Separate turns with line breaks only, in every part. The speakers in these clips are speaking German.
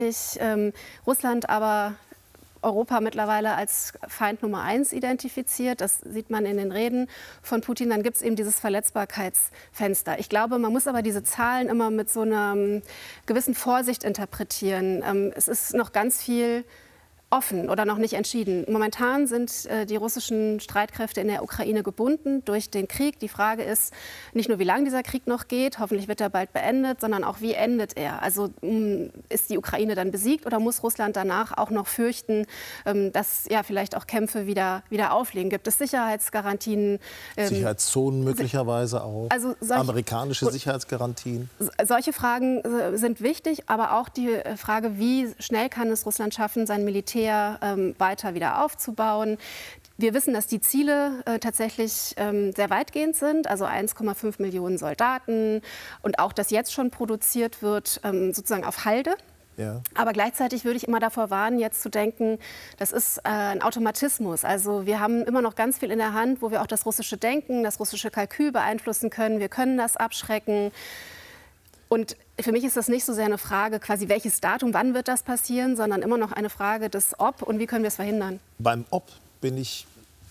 Russland aber Europa mittlerweile als Feind Nummer 1 identifiziert. Das sieht man in den Reden von Putin. Dann gibt es eben dieses Verletzbarkeitsfenster. Ich glaube, man muss aber diese Zahlen immer mit so einer gewissen Vorsicht interpretieren. Es ist noch ganz viel offen oder noch nicht entschieden. Momentan sind die russischen Streitkräfte in der Ukraine gebunden durch den Krieg. Die Frage ist nicht nur, wie lange dieser Krieg noch geht, hoffentlich wird er bald beendet, sondern auch, wie endet er? Also ist die Ukraine dann besiegt oder muss Russland danach auch noch fürchten, dass ja vielleicht auch Kämpfe wieder auflegen? Gibt es Sicherheitsgarantien?
Sicherheitszonen möglicherweise auch? Also amerikanische Sicherheitsgarantien?
Solche Fragen sind wichtig, aber auch die Frage, wie schnell kann es Russland schaffen, sein Militär weiter wieder aufzubauen. Wir wissen, dass die Ziele tatsächlich sehr weitgehend sind, also 1,5 Millionen Soldaten und auch, dass jetzt schon produziert wird, sozusagen auf Halde. Ja. Aber gleichzeitig würde ich immer davor warnen, jetzt zu denken, das ist ein Automatismus. Also wir haben immer noch ganz viel in der Hand, wo wir auch das russische Denken, das russische Kalkül beeinflussen können. Wir können das abschrecken. Und für mich ist das nicht so sehr eine Frage, quasi welches Datum, wann wird das passieren, sondern immer noch eine Frage des Ob und wie können wir es verhindern.
Beim Ob bin ich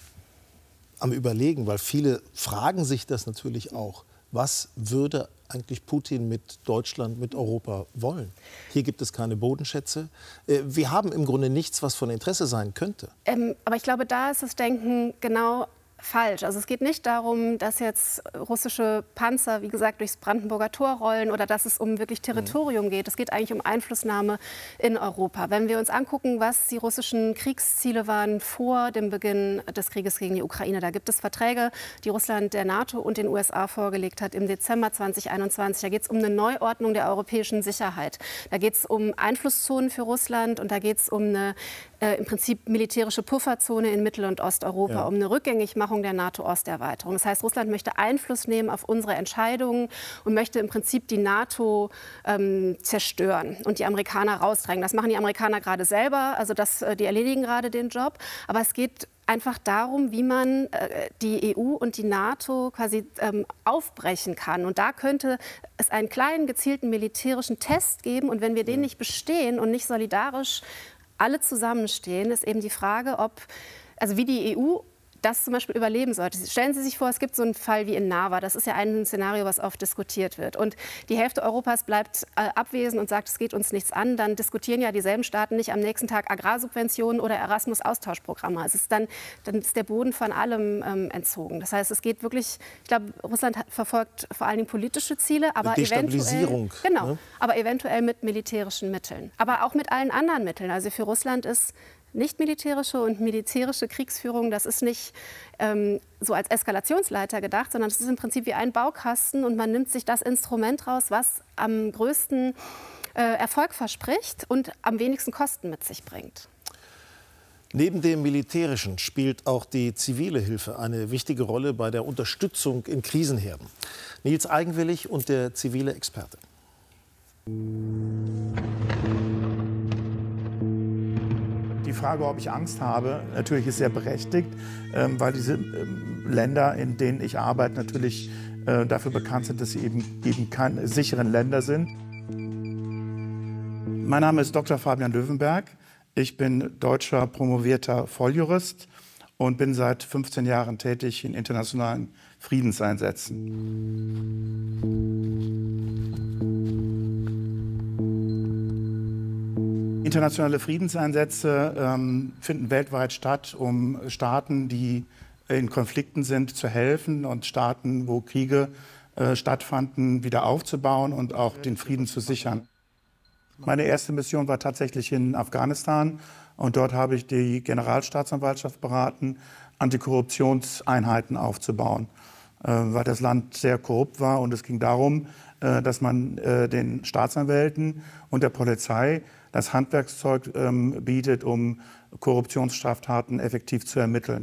am Überlegen, weil viele fragen sich das natürlich auch. Was würde eigentlich Putin mit Deutschland, mit Europa wollen? Hier gibt es keine Bodenschätze. Wir haben im Grunde nichts, was von Interesse sein könnte.
Aber ich glaube, da ist das Denken genau falsch. Also es geht nicht darum, dass jetzt russische Panzer, wie gesagt, durchs Brandenburger Tor rollen oder dass es um wirklich Territorium geht. Es geht eigentlich um Einflussnahme in Europa. Wenn wir uns angucken, was die russischen Kriegsziele waren vor dem Beginn des Krieges gegen die Ukraine, da gibt es Verträge, die Russland der NATO und den USA vorgelegt hat im Dezember 2021. Da geht es um eine Neuordnung der europäischen Sicherheit. Da geht es um Einflusszonen für Russland und da geht es um eine im Prinzip militärische Pufferzone in Mittel- und Osteuropa, ja, um eine Rückgängigmachung der NATO-Osterweiterung. Das heißt, Russland möchte Einfluss nehmen auf unsere Entscheidungen und möchte im Prinzip die NATO zerstören und die Amerikaner rausdrängen. Das machen die Amerikaner gerade selber, also die erledigen gerade den Job. Aber es geht einfach darum, wie man die EU und die NATO quasi aufbrechen kann. Und da könnte es einen kleinen, gezielten militärischen Test geben. Und wenn wir den nicht bestehen und nicht solidarisch alle zusammenstehen, ist eben die Frage, also wie die EU das zum Beispiel überleben sollte. Stellen Sie sich vor, es gibt so einen Fall wie in Narva. Das ist ja ein Szenario, was oft diskutiert wird. Und die Hälfte Europas bleibt abwesend und sagt, es geht uns nichts an. Dann diskutieren ja dieselben Staaten nicht am nächsten Tag Agrarsubventionen oder Erasmus-Austauschprogramme. Also dann ist der Boden von allem entzogen. Das heißt, es geht wirklich, ich glaube, Russland verfolgt vor allen Dingen politische Ziele, aber
Destabilisierung.
Genau, ne? Aber eventuell mit militärischen Mitteln. Aber auch mit allen anderen Mitteln. Also für Russland ist nicht militärische und militärische Kriegsführung, das ist nicht so als Eskalationsleiter gedacht, sondern es ist im Prinzip wie ein Baukasten und man nimmt sich das Instrument raus, was am größten Erfolg verspricht und am wenigsten Kosten mit sich bringt.
Neben dem Militärischen spielt auch die zivile Hilfe eine wichtige Rolle bei der Unterstützung in Krisenherden. Nils Eigenwillig und der zivile Experte.
Die Frage, ob ich Angst habe, natürlich ist sehr berechtigt, weil diese Länder, in denen ich arbeite, natürlich dafür bekannt sind, dass sie eben keine sicheren Länder sind. Mein Name ist Dr. Fabian Löwenberg. Ich bin deutscher promovierter Volljurist und bin seit 15 Jahren tätig in internationalen Friedenseinsätzen. Internationale Friedenseinsätze finden weltweit statt, um Staaten, die in Konflikten sind, zu helfen und Staaten, wo Kriege stattfanden, wieder aufzubauen und auch den Frieden zu sichern. Meine erste Mission war tatsächlich in Afghanistan und dort habe ich die Generalstaatsanwaltschaft beraten, Antikorruptionseinheiten aufzubauen, weil das Land sehr korrupt war und es ging darum, dass man den Staatsanwälten und der Polizei das Handwerkszeug bietet, um Korruptionsstraftaten effektiv zu ermitteln.